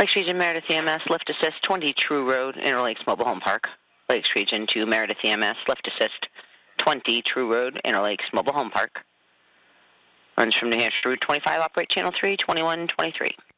Lakes Region Meredith EMS, lift assist 20 True Road, Interlakes Mobile Home Park. Lakes Region to Meredith EMS, lift assist 20 True Road, Interlakes Mobile Home Park. Runs from New Hampshire Route 25, operate channel 3, 2123.